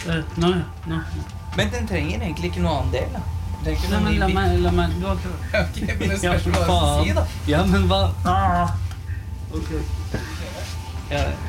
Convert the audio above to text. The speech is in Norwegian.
Nå. Men den trenger egentlig ikke noe annen del, da. Nei, men la meg du har Ok, men det spørs hva jeg skal si, da. Ja, men hva? Ok. Ja,